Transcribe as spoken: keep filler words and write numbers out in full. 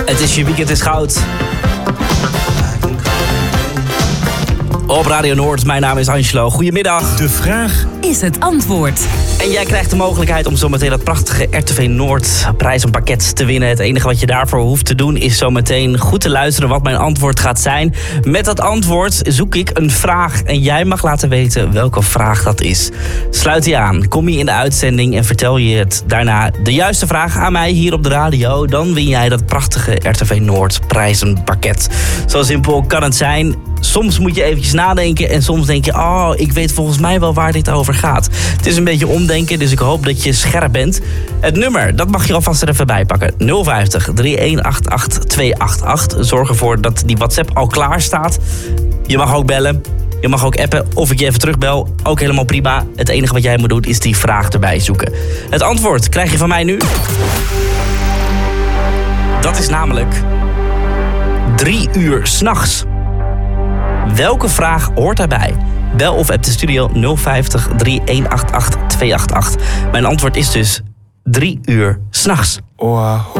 Het is je weekend is goud. Op Radio Noord, mijn naam is Angelo. Goedemiddag. De vraag is het antwoord. En jij krijgt de mogelijkheid om zometeen dat prachtige R T V Noord prijzenpakket te winnen. Het enige wat je daarvoor hoeft te doen is zometeen goed te luisteren wat mijn antwoord gaat zijn. Met dat antwoord zoek ik een vraag en jij mag laten weten welke vraag dat is. Sluit je aan, kom je in de uitzending en vertel je het daarna de juiste vraag aan mij hier op de radio. Dan win jij dat prachtige R T V Noord prijzenpakket. Zo simpel kan het zijn. Soms moet je eventjes nadenken en soms denk je, oh, ik weet volgens mij wel waar dit over gaat. Het is een beetje omdenken, dus ik hoop dat je scherp bent. Het nummer, dat mag je alvast er even bij pakken. nul vijftig, drie een acht acht, twee acht acht. Zorg ervoor dat die WhatsApp al klaar staat. Je mag ook bellen, je mag ook appen of ik je even terugbel. Ook helemaal prima. Het enige wat jij moet doen is die vraag erbij zoeken. Het antwoord krijg je van mij nu. Dat is namelijk drie uur 's nachts. Welke vraag hoort daarbij? Bel of app de studio nul vijftig, drie een acht acht, twee acht acht. Mijn antwoord is dus drie uur 's nachts. Oahu.